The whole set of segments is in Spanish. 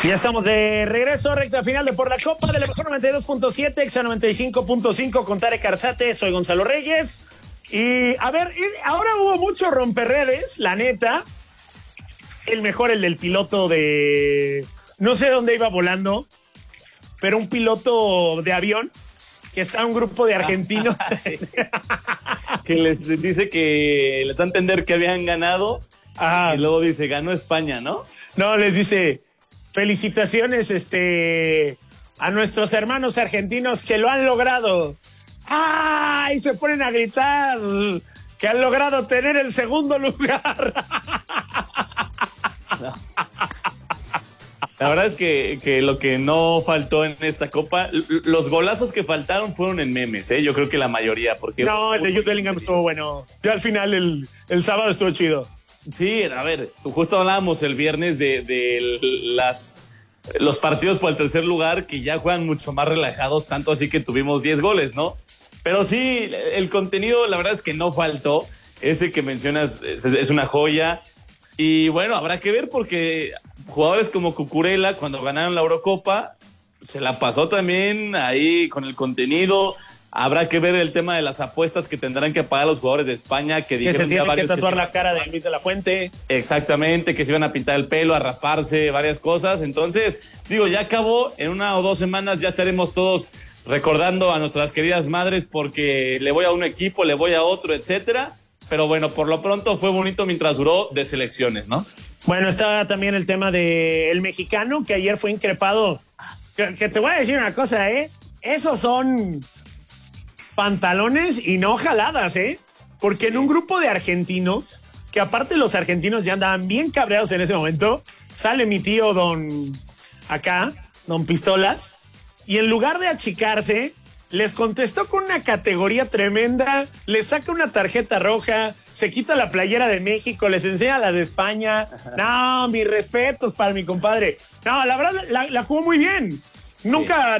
Ya estamos de regreso, recta final de Por la Copa de la mejor 92.7, Exa 95.5 con Tarek Arzate. Soy Gonzalo Reyes. Y a ver, ahora hubo mucho romperredes, la neta. El mejor, el del piloto de... No sé dónde iba volando, pero un piloto de avión que está un grupo de argentinos. Sí. Que les dice que le da a entender que habían ganado. Y luego dice, ganó España, ¿no? No, les dice... Felicitaciones a nuestros hermanos argentinos que lo han logrado. ¡Ah! Y se ponen a gritar que han logrado tener el segundo lugar. La verdad es que lo que no faltó en esta copa, los golazos que faltaron fueron en memes, ¿eh? Yo creo que la mayoría. Porque no, el de Jude Bellingham estuvo bueno. Ya al final, el sábado estuvo chido. Sí, a ver, justo hablábamos el viernes de los partidos por el tercer lugar que ya juegan mucho más relajados, tanto así que tuvimos 10 goles, ¿no? Pero sí, el contenido la verdad es que no faltó. Ese que mencionas es una joya. Y bueno, habrá que ver porque jugadores como Cucurella, cuando ganaron la Eurocopa, se la pasó también ahí con el contenido. Habrá que ver el tema de las apuestas que tendrán que pagar los jugadores de España. Que se tiene que tatuar la cara de Luis de la Fuente. Exactamente, que se iban a pintar el pelo, a raparse, varias cosas. Entonces, digo, ya acabó. En 1 o 2 semanas ya estaremos todos recordando a nuestras queridas madres porque le voy a un equipo, le voy a otro, etcétera. Pero bueno, por lo pronto fue bonito mientras duró de selecciones, ¿no? Bueno, está también el tema del mexicano que ayer fue increpado. Que te voy a decir una cosa, esos son... pantalones y no jaladas, porque en un grupo de argentinos, que aparte los argentinos ya andaban bien cabreados en ese momento, sale mi tío don Pistolas, y en lugar de achicarse, les contestó con una categoría tremenda, les saca una tarjeta roja, se quita la playera de México, les enseña la de España. No, mis respetos para mi compadre. No, la verdad, la jugó muy bien. Sí. Nunca,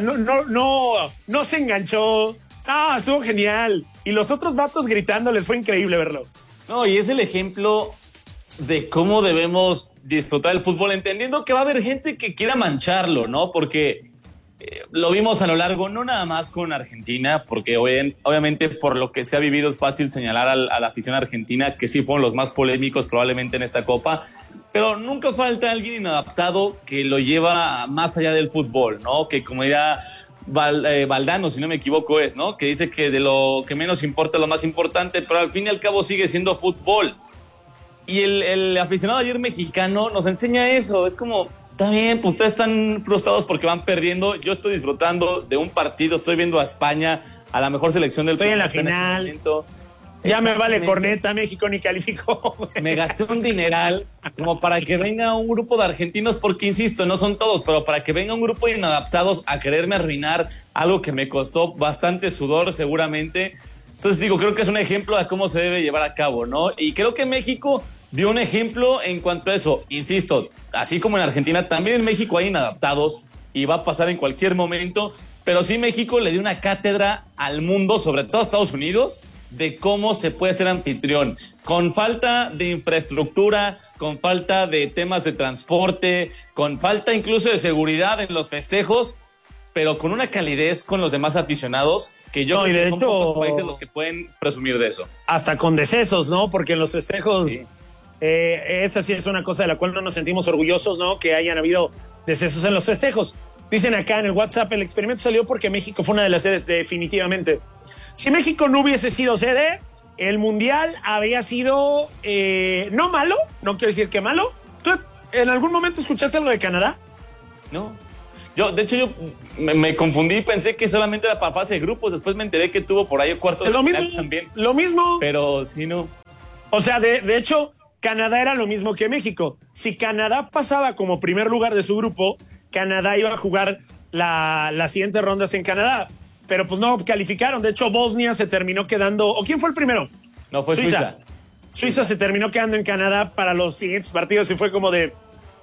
no se enganchó. Ah, estuvo genial. Y los otros vatos gritándoles, fue increíble verlo. No, y es el ejemplo de cómo debemos disfrutar el fútbol, entendiendo que va a haber gente que quiera mancharlo, ¿no? Porque lo vimos a lo largo, no nada más con Argentina, porque obviamente por lo que se ha vivido es fácil señalar a la afición argentina, que sí fueron los más polémicos probablemente en esta Copa, pero nunca falta alguien inadaptado que lo lleva más allá del fútbol, ¿no? Que como dirá... Valdano, si no me equivoco es, ¿no? Que dice que de lo que menos importa es lo más importante, pero al fin y al cabo sigue siendo fútbol. Y el aficionado ayer mexicano nos enseña eso. Es como, está bien, pues ustedes están frustrados porque van perdiendo. Yo estoy disfrutando de un partido, estoy viendo a España, a la mejor selección del planeta. Estoy en la final. Ya me vale corneta, México ni calificó. Me gasté un dineral como para que venga un grupo de argentinos, porque insisto, no son todos, pero para que venga un grupo de inadaptados a quererme arruinar algo que me costó bastante sudor seguramente. Entonces digo, creo que es un ejemplo de cómo se debe llevar a cabo, ¿no? Y creo que México dio un ejemplo en cuanto a eso. Insisto, así como en Argentina, también en México hay inadaptados y va a pasar en cualquier momento, pero sí México le dio una cátedra al mundo, sobre todo a Estados Unidos, de cómo se puede ser anfitrión, con falta de infraestructura, con falta de temas de transporte, con falta incluso de seguridad en los festejos, pero con una calidez con los demás aficionados que yo creo que son pocos países los que pueden presumir de eso. Hasta con decesos, ¿no? Porque en los festejos, sí. Esa sí es una cosa de la cual no nos sentimos orgullosos, ¿no? Que hayan habido decesos en los festejos. Dicen acá en el WhatsApp, el experimento salió porque México fue una de las sedes definitivamente. Si México no hubiese sido sede, el Mundial habría sido no malo, no quiero decir que malo. ¿Tú en algún momento escuchaste lo de Canadá? No. De hecho, yo me confundí y pensé que solamente era para fase de grupos. Después me enteré que tuvo por ahí cuarto de final también. Lo mismo. Pero sí, no. O sea, de hecho, Canadá era lo mismo que México. Si Canadá pasaba como primer lugar de su grupo, Canadá iba a jugar las siguientes rondas en Canadá. Pero pues no calificaron. De hecho, Bosnia se terminó quedando... ¿O quién fue el primero? No, fue Suiza. Suiza se terminó quedando en Canadá para los siguientes partidos y fue como de...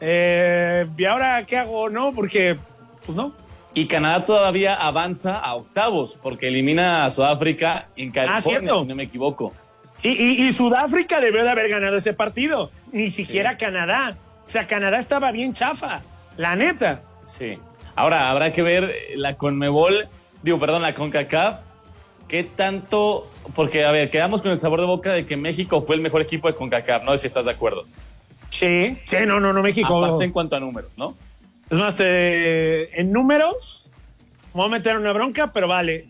¿y ahora qué hago? No, porque... Pues no. Y Canadá todavía avanza a octavos porque elimina a Sudáfrica en California, si no me equivoco. Y Sudáfrica debió de haber ganado ese partido. Ni siquiera Canadá. O sea, Canadá estaba bien chafa. La neta. Sí. Ahora, habrá que ver la la CONCACAF, qué tanto, porque, a ver, quedamos con el sabor de boca de que México fue el mejor equipo de CONCACAF, no sé si estás de acuerdo. Sí, no, México. Aparte en cuanto a números, ¿no? Es más, en números, me voy a meter una bronca, pero vale.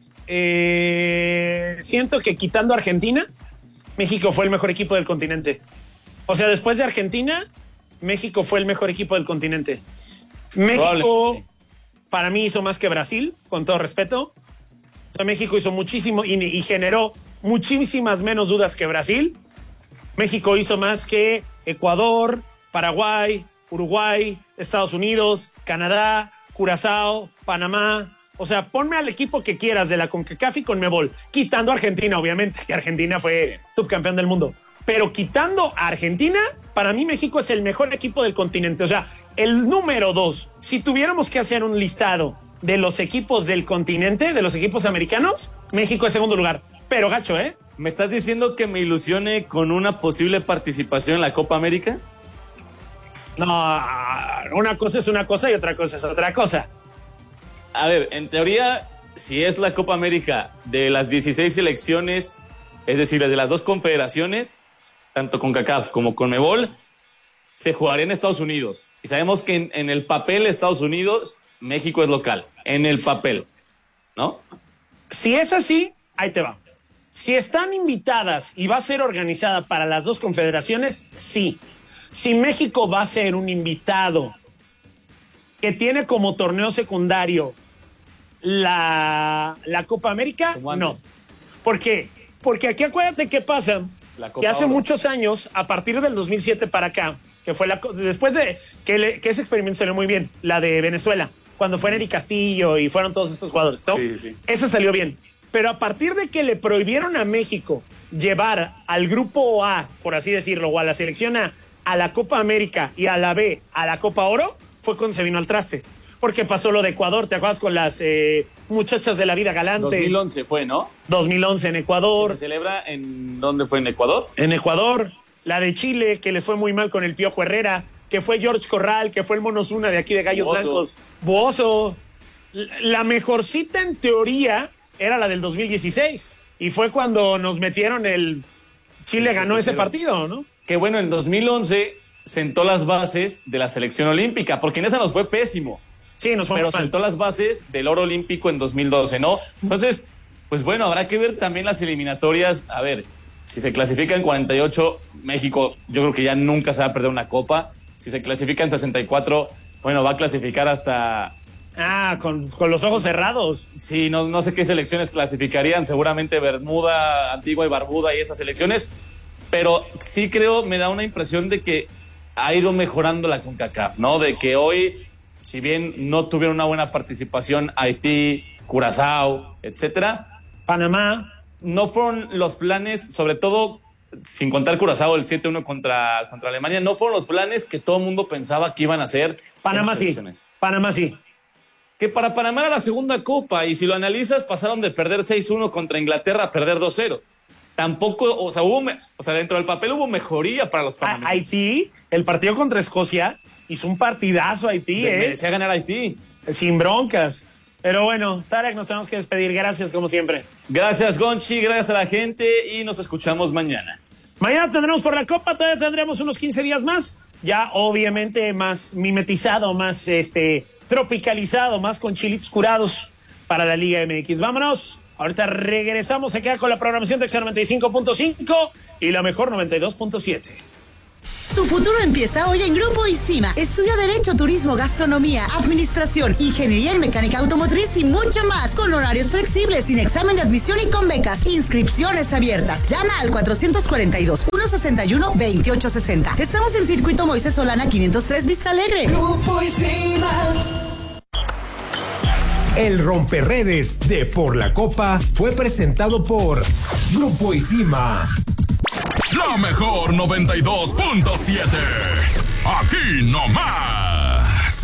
Siento que quitando a Argentina, México fue el mejor equipo del continente. O sea, después de Argentina, México fue el mejor equipo del continente. México, para mí, hizo más que Brasil, con todo respeto. O sea, México hizo muchísimo y generó muchísimas menos dudas que Brasil. México hizo más que Ecuador, Paraguay, Uruguay, Estados Unidos, Canadá, Curazao, Panamá. O sea, ponme al equipo que quieras de la CONCACAF y CONMEBOL, quitando a Argentina, obviamente, que Argentina fue subcampeón del mundo. Pero quitando a Argentina, para mí México es el mejor equipo del continente. O sea, el número 2, si tuviéramos que hacer un listado de los equipos del continente, de los equipos americanos, México es segundo lugar. Pero gacho, ¿eh? ¿Me estás diciendo que me ilusione con una posible participación en la Copa América? No, una cosa es una cosa y otra cosa es otra cosa. A ver, en teoría, si es la Copa América de las 16 selecciones, es decir, de las dos confederaciones, tanto CONCACAF como CONMEBOL, se jugaría en Estados Unidos. Y sabemos que en el papel Estados Unidos, México es local. En el papel, ¿no? Si es así, ahí te va. Si están invitadas y va a ser organizada para las dos confederaciones, sí. Si México va a ser un invitado que tiene como torneo secundario la Copa América, no. ¿Por qué? Porque aquí acuérdate qué pasa, que hace muchos años, a partir del 2007 para acá, que fue después de que ese experimento salió muy bien, la de Venezuela, cuando fue Neri Castillo y fueron todos estos jugadores, ¿no? Sí. Ese salió bien. Pero a partir de que le prohibieron a México llevar al grupo A, por así decirlo, o a la selección A la Copa América y a la B a la Copa Oro, fue cuando se vino al traste. Porque pasó lo de Ecuador, ¿te acuerdas con las muchachas de la vida galante? 2011 fue, ¿no? 2011 en Ecuador. ¿Se celebra en dónde fue? ¿En Ecuador? En Ecuador. La de Chile, que les fue muy mal con el Piojo Herrera, que fue George Corral, que fue el Mono Zuna de aquí de Gallos Blancos. Buoso. La mejor cita en teoría era la del 2016. Y fue cuando nos metieron Chile ganó ese partido, ¿no? Que bueno, en 2011 sentó las bases de la selección olímpica, porque en esa nos fue pésimo. Sí, nos fue pero mal. sentó las bases del oro olímpico en 2012, ¿no? Entonces, pues bueno, habrá que ver también las eliminatorias. A ver, si se clasifica en 48, México yo creo que ya nunca se va a perder una copa. Si se clasifica en 64, bueno, va a clasificar hasta... con los ojos cerrados. Sí, no sé qué selecciones clasificarían, seguramente Bermuda, Antigua y Barbuda y esas selecciones, pero sí creo, me da una impresión de que ha ido mejorando la CONCACAF, ¿no? De que hoy, si bien no tuvieron una buena participación Haití, Curazao, etcétera, Panamá, no fueron los planes, sobre todo sin contar Curazao, el 7-1 contra Alemania, no fueron los planes que todo el mundo pensaba que iban a hacer. Panamá sí. Que para Panamá era la segunda copa, y si lo analizas, pasaron de perder 6-1 contra Inglaterra a perder 2-0. Tampoco, dentro del papel hubo mejoría para los panameños. Haití, el partido contra Escocia, hizo un partidazo Haití, Merecía ganar Haití. Sin broncas. Pero bueno, Tarek, nos tenemos que despedir. Gracias, como siempre. Gracias, Gonchi, gracias a la gente, y nos escuchamos mañana. Mañana tendremos por la Copa, todavía tendremos unos 15 días más. Ya, obviamente, más mimetizado, más tropicalizado, más con chilitos curados para la Liga MX. Vámonos. Ahorita regresamos, se queda con la programación de Exa 95.5 y la mejor 92.7. Tu futuro empieza hoy en Grupo ISIMA. Estudia Derecho, Turismo, Gastronomía, Administración, Ingeniería en Mecánica Automotriz y mucho más. Con horarios flexibles, sin examen de admisión y con becas. Inscripciones abiertas. Llama al 442-161-2860. Estamos en Circuito Moisés Solana 503 Vista Alegre. Grupo ISIMA. El romperredes de Por la Copa fue presentado por Grupo ISIMA. La mejor 92.7. Aquí no más.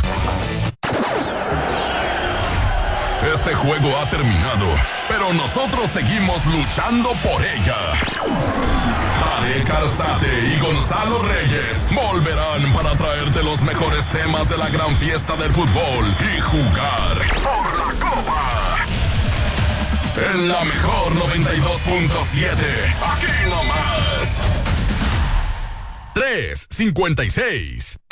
Este juego ha terminado, pero nosotros seguimos luchando por ella. Tarek Arzate y Gonzalo Reyes volverán para traerte los mejores temas de la gran fiesta del fútbol y jugar por la copa. En la mejor 92.7, aquí nomás. 3:56.